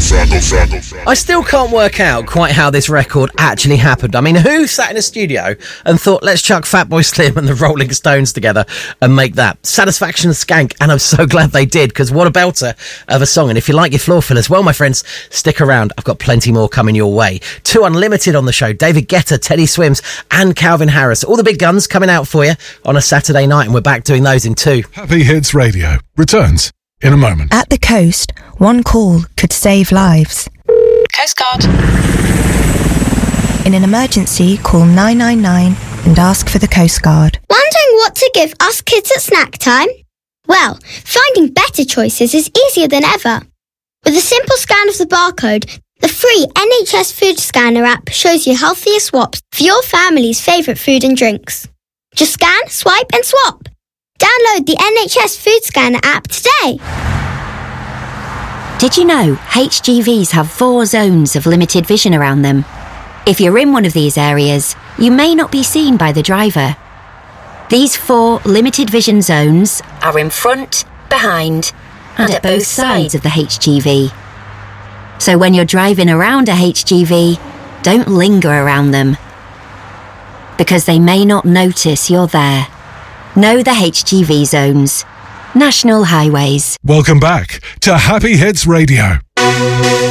I still can't work out quite how this record actually happened. I mean, who sat in a studio and thought, let's chuck Fatboy Slim and the Rolling Stones together and make that? Satisfaction Skank, and I'm so glad they did, because what a belter of a song. And if you like your floor fillers, well, my friends, stick around. I've got plenty more coming your way. 2 Unlimited on the show. David Guetta, Teddy Swims and Calvin Harris. All the big guns coming out for you on a Saturday night, and we're back doing those in 2. Happy Hits Radio returns in a moment. At the coast, one call could save lives. Coast Guard. In an emergency, call 999 and ask for the Coast Guard. Wondering what to give us kids at snack time? Well, finding better choices is easier than ever. With a simple scan of the barcode, the free NHS Food Scanner app shows you healthier swaps for your family's favourite food and drinks. Just scan, swipe and swap. Download the NHS Food Scanner app today. Did you know HGVs have 4 zones of limited vision around them? If you're in one of these areas, you may not be seen by the driver. These 4 limited vision zones are in front, behind, and at both sides of the HGV. So when you're driving around a HGV, don't linger around them, because they may not notice you're there. Know the HGV zones. National Highways. Welcome back to Happy Hits Radio.